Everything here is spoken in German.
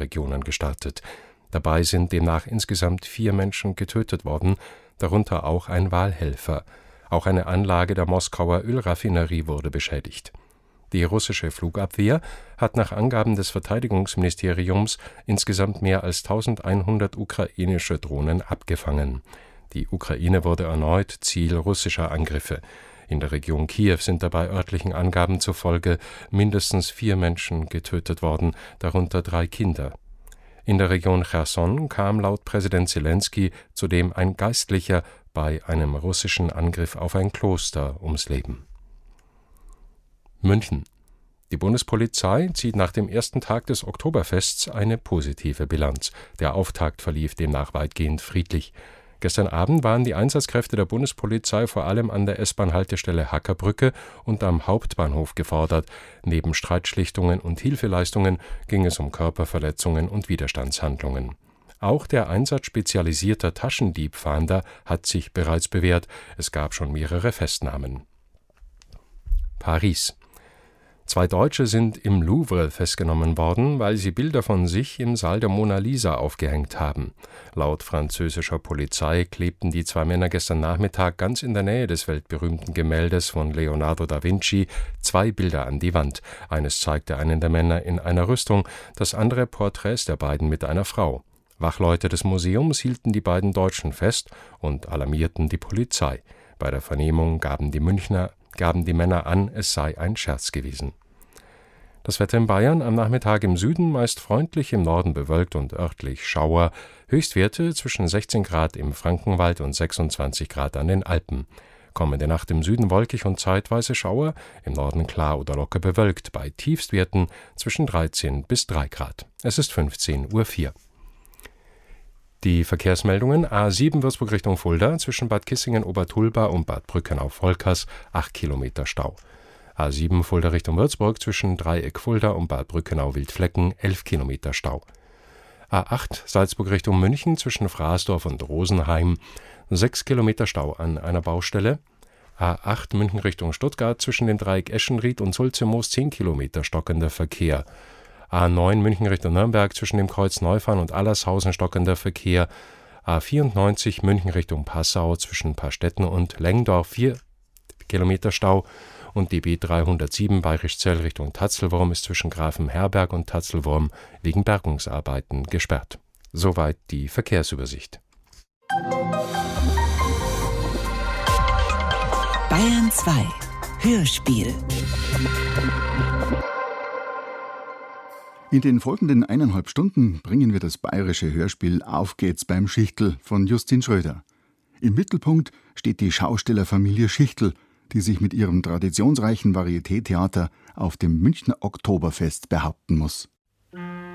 Regionen gestartet. Dabei sind demnach insgesamt 4 Menschen getötet worden, darunter auch ein Wahlhelfer. Auch eine Anlage der Moskauer Ölraffinerie wurde beschädigt. Die russische Flugabwehr hat nach Angaben des Verteidigungsministeriums insgesamt mehr als 1100 ukrainische Drohnen abgefangen. Die Ukraine wurde erneut Ziel russischer Angriffe. In der Region Kiew sind dabei örtlichen Angaben zufolge mindestens 4 Menschen getötet worden, darunter 3 Kinder. In der Region Cherson kam laut Präsident Selenskyj zudem ein Geistlicher bei einem russischen Angriff auf ein Kloster ums Leben. München. Die Bundespolizei zieht nach dem ersten Tag des Oktoberfests eine positive Bilanz. Der Auftakt verlief demnach weitgehend friedlich. Gestern Abend waren die Einsatzkräfte der Bundespolizei vor allem an der S-Bahn-Haltestelle Hackerbrücke und am Hauptbahnhof gefordert. Neben Streitschlichtungen und Hilfeleistungen ging es um Körperverletzungen und Widerstandshandlungen. Auch der Einsatz spezialisierter Taschendiebfahnder hat sich bereits bewährt. Es gab schon mehrere Festnahmen. Paris. 2 Deutsche sind im Louvre festgenommen worden, weil sie Bilder von sich im Saal der Mona Lisa aufgehängt haben. Laut französischer Polizei klebten die 2 Männer gestern Nachmittag ganz in der Nähe des weltberühmten Gemäldes von Leonardo da Vinci 2 Bilder an die Wand. Eines zeigte einen der Männer in einer Rüstung, das andere Porträts der beiden mit einer Frau. Wachleute des Museums hielten die beiden Deutschen fest und alarmierten die Polizei. Bei der Vernehmung gaben die Männer an, es sei ein Scherz gewesen. Das Wetter in Bayern am Nachmittag im Süden meist freundlich, im Norden bewölkt und örtlich Schauer. Höchstwerte zwischen 16 Grad im Frankenwald und 26 Grad an den Alpen. Kommende Nacht im Süden wolkig und zeitweise Schauer, im Norden klar oder locker bewölkt, bei Tiefstwerten zwischen 13 bis 3 Grad. Es ist 15:04 Uhr. Die Verkehrsmeldungen: A7 Würzburg Richtung Fulda, zwischen Bad Kissingen-Obertulba und Bad Brückenau-Volkers, 8 Kilometer Stau. A7 Fulda Richtung Würzburg, zwischen Dreieck Fulda und Bad Brückenau-Wildflecken, 11 Kilometer Stau. A8 Salzburg Richtung München, zwischen Fraßdorf und Rosenheim, 6 Kilometer Stau an einer Baustelle. A8 München Richtung Stuttgart, zwischen dem Dreieck Eschenried und Sulzemoos, 10 Kilometer stockender Verkehr. A9 München Richtung Nürnberg, zwischen dem Kreuz Neufahren und Allershausen stockender Verkehr. A94 München Richtung Passau, zwischen Paarstetten und Lengdorf, 4 Kilometer Stau. Und die B307 Bayrischzell Richtung Tatzelwurm ist zwischen Grafenherberg und Tatzelwurm wegen Bergungsarbeiten gesperrt. Soweit die Verkehrsübersicht. Bayern 2 Hörspiel. In den folgenden 1,5 Stunden bringen wir das bayerische Hörspiel Auf geht's beim Schichtl von Justin Schröder. Im Mittelpunkt steht die Schaustellerfamilie Schichtl, die sich mit ihrem traditionsreichen Varieté-Theater auf dem Münchner Oktoberfest behaupten muss.